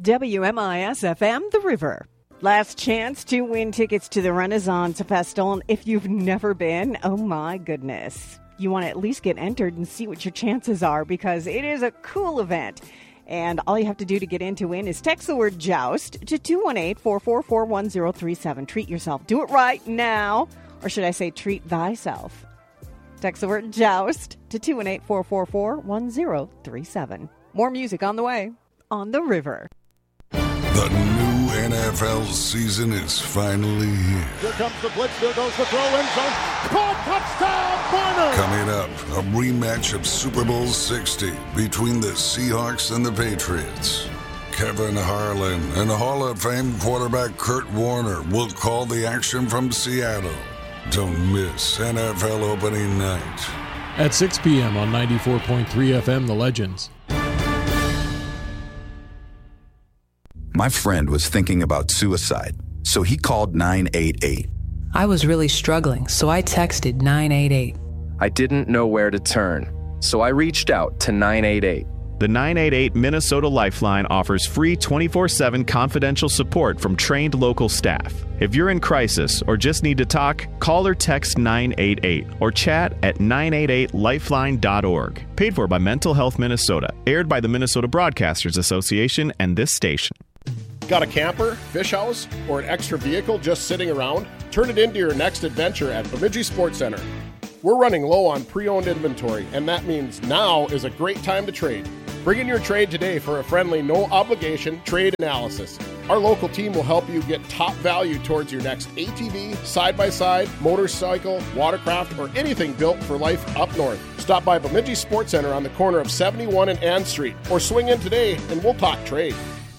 WMIS-FM, The River. Last chance to win tickets to the Renaissance Festival. And if you've never been, oh my goodness. You want to at least get entered and see what your chances are because it is a cool event. And all you have to do to get in to win is text the word JOUST to 218-444-1037. Treat yourself. Do it right now. Or should I say treat thyself? Text the word JOUST to 218-444-1037. More music on the way on The River. The new NFL season is finally here. Here comes the blitz. There goes the throw in zone. Caught, touchdown, Warner! Coming up, a rematch of Super Bowl 60 between the Seahawks and the Patriots. Kevin Harlan and Hall of Fame quarterback Kurt Warner will call the action from Seattle. Don't miss NFL opening night. At 6 p.m. on 94.3 FM, The Legends. My friend was thinking about suicide, so he called 988. I was really struggling, so I texted 988. I didn't know where to turn, so I reached out to 988. The 988 Minnesota Lifeline offers free 24/7 confidential support from trained local staff. If you're in crisis or just need to talk, call or text 988 or chat at 988lifeline.org. Paid for by Mental Health Minnesota. Aired by the Minnesota Broadcasters Association and this station. Got a camper, fish house, or an extra vehicle just sitting around? Turn it into your next adventure at Bemidji Sports Center. We're running low on pre-owned inventory, and that means now is a great time to trade. Bring in your trade today for a friendly, no-obligation trade analysis. Our local team will help you get top value towards your next ATV, side-by-side, motorcycle, watercraft, or anything built for life up north. Stop by Bemidji Sports Center on the corner of 71 and Ann Street, or swing in today and we'll talk trade.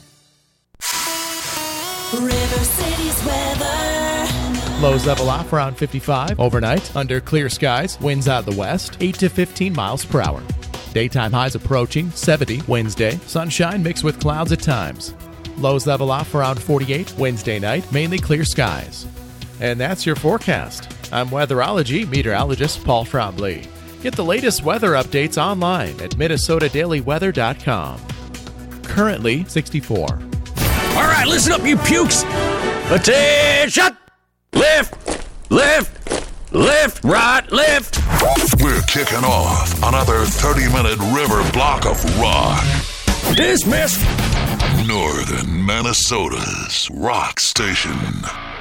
River City's weather. Lows level off around 55 overnight. Under clear skies, winds out of the west, 8 to 15 miles per hour. Daytime highs approaching 70 Wednesday. Sunshine mixed with clouds at times. Lows level off around 48 Wednesday night, mainly clear skies. And that's your forecast. I'm weatherology meteorologist Paul Trombley. Get the latest weather updates online at minnesotadailyweather.com. Currently 64. All right, listen up, you pukes. Attention! Lift, lift, lift, right, lift. We're kicking off another 30-minute river block of rock. Dismissed. Northern Minnesota's rock station.